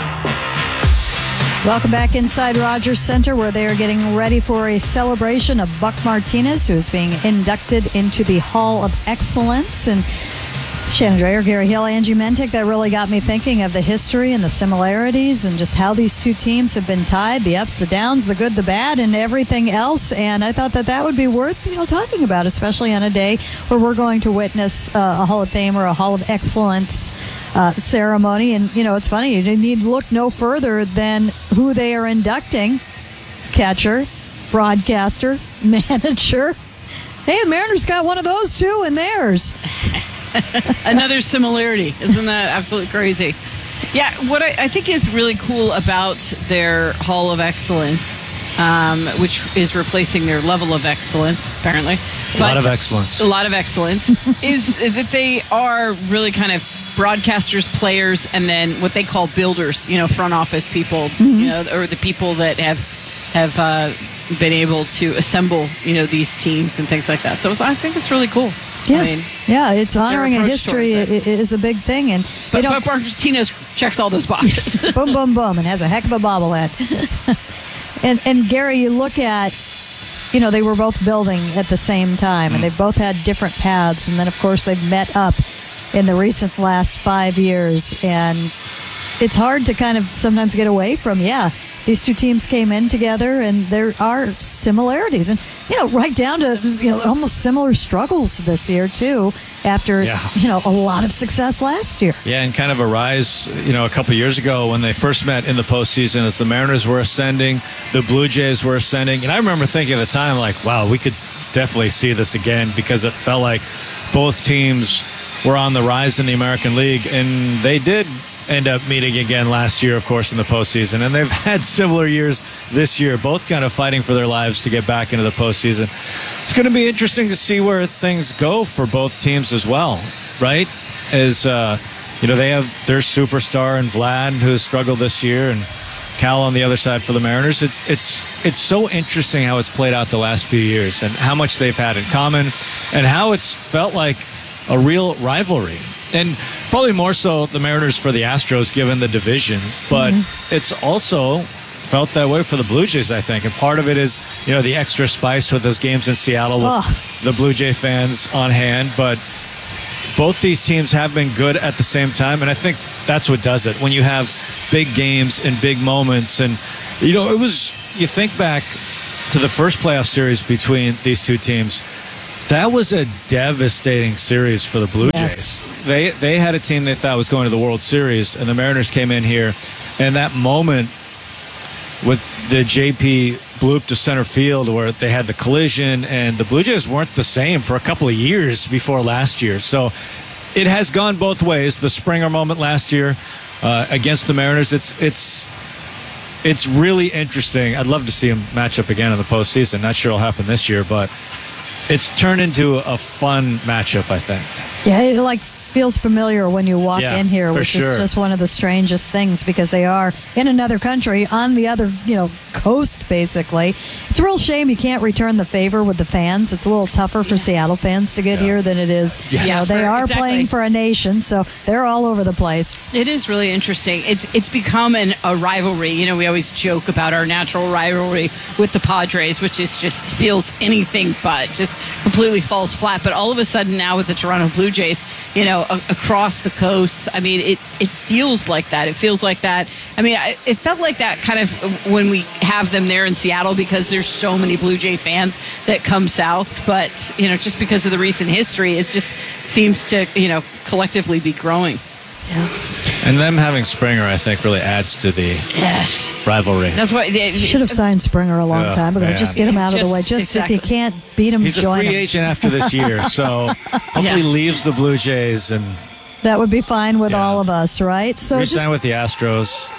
Speaker 25: Welcome back inside Rogers Center, where they are getting ready for a celebration of Buck Martinez, who is being inducted into the Hall of Excellence. And Shannon Drayer, Gary Hill, Angie Mentic, that really got me thinking of the history and the similarities and just how these two teams have been tied, the ups, the downs, the good, the bad, and everything else. And I thought that that would be worth, you know, talking about, especially on a day where we're going to witness uh, a Hall of Fame or a Hall of Excellence uh, ceremony. And, you know, it's funny, you need to look no further than who they are inducting. Catcher, broadcaster, manager. Hey, the Mariners got one of those too in theirs.
Speaker 12: Another similarity. Isn't that absolutely crazy? Yeah, what I, I think is really cool about their Hall of Excellence, um, which is replacing their level of excellence, apparently.
Speaker 13: A lot of excellence.
Speaker 12: A lot of excellence, is that they are really kind of broadcasters, players, and then what they call builders, you know, front office people, mm-hmm. you know, or the people that have, have uh, been able to assemble, you know, these teams and things like that. So it's, I think it's really cool.
Speaker 25: Yeah,
Speaker 12: I mean,
Speaker 25: yeah, it's honoring a history is a big thing, and
Speaker 12: but, but Martinez checks all those boxes.
Speaker 25: boom, boom, boom, and has a heck of a bobblehead. and and Gary, you look at, you know, they were both building at the same time, and they both had different paths, and then of course they've met up in the recent last five years, and it's hard to kind of sometimes get away from. Yeah, these two teams came in together, and there are similarities, and you know, right down to, you know, almost similar struggles this year too. After yeah. you know, a lot of success last year.
Speaker 13: Yeah, and kind of a rise, you know, a couple years ago when they first met in the postseason, as the Mariners were ascending, the Blue Jays were ascending, and I remember thinking at the time, like, wow, we could definitely see this again, because it felt like both teams were on the rise in the American League, and they did end up meeting again last year, of course, in the postseason. And they've had similar years this year, both kind of fighting for their lives to get back into the postseason. It's going to be interesting to see where things go for both teams as well, right? As, uh, you know, they have their superstar in Vlad, who has struggled this year, and Cal on the other side for the Mariners. It's, it's, it's so interesting how it's played out the last few years and how much they've had in common and how it's felt like a real rivalry. And probably more so the Mariners for the Astros, given the division. But mm-hmm. it's also felt that way for the Blue Jays, I think. And part of it is, you know, the extra spice with those games in Seattle with
Speaker 25: Oh.
Speaker 13: the Blue Jay fans on hand. But both these teams have been good at the same time, and I think that's what does it. When you have big games and big moments, and, you know, it was, you think back to the first playoff series between these two teams, that was a devastating series for the Blue
Speaker 25: Yes.
Speaker 13: Jays. They they had a team they thought was going to the World Series, and the Mariners came in here, and that moment with the J P bloop to center field where they had the collision, and the Blue Jays weren't the same for a couple of years before last year. So it has gone both ways. The Springer moment last year uh, against the Mariners, it's it's it's really interesting. I'd love to see them match up again in the postseason. Not sure it'll happen this year, but it's turned into a fun matchup, I think.
Speaker 25: Yeah, it like feels familiar when you walk
Speaker 13: Yeah,
Speaker 25: in here,
Speaker 13: for
Speaker 25: which
Speaker 13: sure.
Speaker 25: is just one of the strangest things because they are in another country on the other, you know, coast, basically. It's a real shame you can't return the favor with the fans. It's a little tougher for Seattle fans to get here than it is.
Speaker 12: Yes.
Speaker 25: You know, they
Speaker 12: Yeah,
Speaker 25: are
Speaker 12: exactly.
Speaker 25: playing for a nation, so they're all over the place.
Speaker 12: It is really interesting. It's it's become an, a rivalry. You know, we always joke about our natural rivalry with the Padres, which is just feels anything but, just completely falls flat. But all of a sudden now with the Toronto Blue Jays, you know, a, across the coast, I mean, it, it feels like that. It feels like that. I mean, I, it felt like that kind of when we have them there in Seattle because there's so many Blue Jay fans that come south. But, you know, just because of the recent history, it just seems to, you know, collectively be growing.
Speaker 13: And them having Springer, I think, really adds to the
Speaker 12: Yes.
Speaker 13: rivalry.
Speaker 12: That's what they
Speaker 25: Should have signed Springer a long
Speaker 13: Yeah,
Speaker 25: time ago.
Speaker 13: yeah.
Speaker 25: Just get him out of the
Speaker 12: Just-
Speaker 25: way. Just
Speaker 12: exactly.
Speaker 25: if you can't beat him,
Speaker 13: He's a
Speaker 25: join
Speaker 13: free
Speaker 25: him.
Speaker 13: agent after this year, so hopefully leaves the Blue Jays and
Speaker 25: That would be fine with all of us, right? So
Speaker 13: resign
Speaker 25: just
Speaker 13: with the Astros.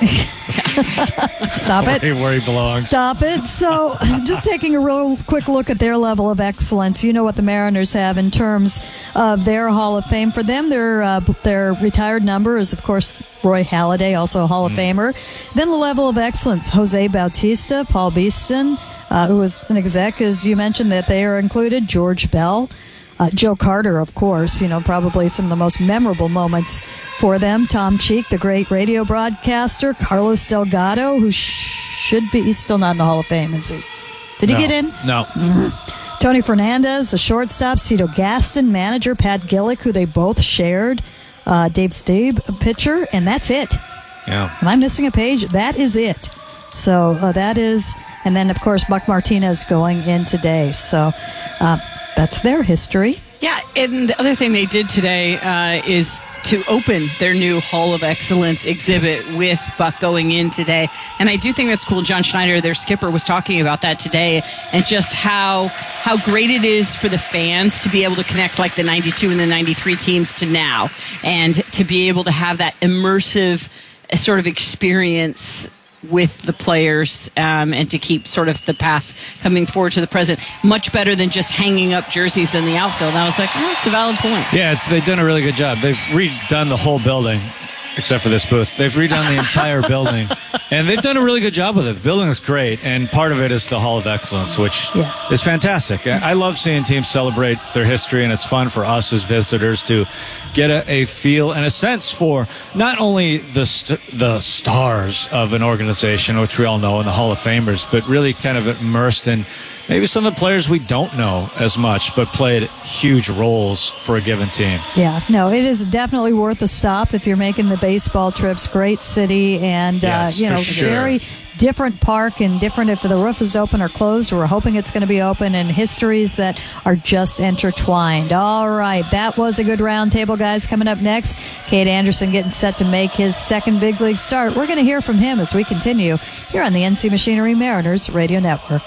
Speaker 25: stop it.
Speaker 13: Where he, where he belongs.
Speaker 25: Stop it. So, just taking a real quick look at their level of excellence. You know what the Mariners have in terms of their Hall of Fame. For them, their uh, their retired number is, of course, Roy Halladay, also a Hall of Famer. Then the level of excellence, Jose Bautista, Paul Beeston, uh, who was an exec, as you mentioned, that they are included, George Bell. Uh, Joe Carter, of course, you know, probably some of the most memorable moments for them. Tom Cheek, the great radio broadcaster. Carlos Delgado, who sh- should be, he's still not in the Hall of Fame, is he? Did he
Speaker 13: No.
Speaker 25: get in?
Speaker 13: No.
Speaker 25: Mm-hmm. Tony Fernandez, the shortstop. Cito Gaston, manager. Pat Gillick, who they both shared. Uh, Dave Stabe, a pitcher. And that's it.
Speaker 13: Yeah.
Speaker 25: Am I missing a page? That is it. So uh, that is, and then, of course, Buck Martinez going in today. So, uh, that's their history.
Speaker 12: Yeah, and the other thing they did today uh, is to open their new Hall of Excellence exhibit with Buck going in today. And I do think that's cool. John Schneider, their skipper, was talking about that today and just how how great it is for the fans to be able to connect like the ninety-two and the ninety-three teams to now and to be able to have that immersive sort of experience with the players um, and to keep sort of the past coming forward to the present much better than just hanging up jerseys in the outfield. And I was like, oh, that's a valid point.
Speaker 13: Yeah, it's, they've done a really good job. They've redone the whole building, except for this booth. They've redone the entire building, and they've done a really good job with it. The building is great, and part of it is the Hall of Excellence, which
Speaker 25: Yeah.
Speaker 13: is fantastic. I I love seeing teams celebrate their history, and it's fun for us as visitors to get a, a feel and a sense for not only the st- the stars of an organization, which we all know, and the Hall of Famers, but really kind of immersed in maybe some of the players we don't know as much, but played huge roles for a given team.
Speaker 25: Yeah, no, it is definitely worth a stop if you're making the baseball trips. Great city, and
Speaker 13: Yes,
Speaker 25: uh, you
Speaker 13: for
Speaker 25: know,
Speaker 13: sure.
Speaker 25: very different park and different if the roof is open or closed. We're hoping it's going to be open, and histories that are just intertwined. All right, that was a good roundtable, guys. Coming up next, Kate Anderson getting set to make his second big league start. We're going to hear from him as we continue here on the N C Machinery Mariners Radio Network.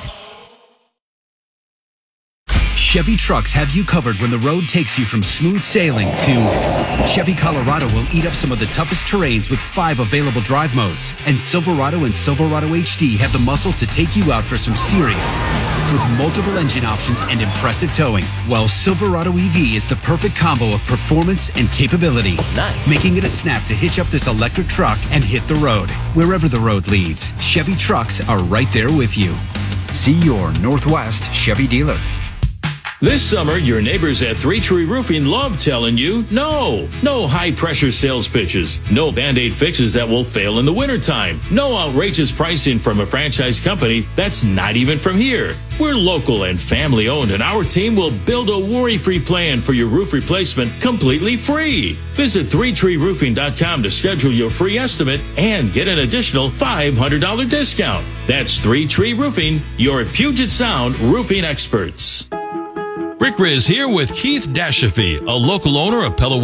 Speaker 1: Chevy trucks have you covered when the road takes you from smooth sailing to Chevy Colorado will eat up some of the toughest terrains with five available drive modes. And Silverado and Silverado H D have the muscle to take you out for some serious with multiple engine options and impressive towing. While Silverado E V is the perfect combo of performance and capability. Nice. Making it a snap to hitch up this electric truck and hit the road. Wherever the road leads, Chevy trucks are right there with you. See your Northwest Chevy dealer.
Speaker 15: This summer, your neighbors at Three Tree Roofing love telling you no. No high-pressure sales pitches. No Band-Aid fixes that will fail in the wintertime. No outrageous pricing from a franchise company that's not even from here. We're local and family-owned, and our team will build a worry-free plan for your roof replacement completely free. Visit three tree roofing dot com to schedule your free estimate and get an additional five hundred dollars discount. That's Three Tree Roofing, your Puget Sound roofing experts.
Speaker 2: Rick Riz here with Keith Dashafee, a local owner of Pella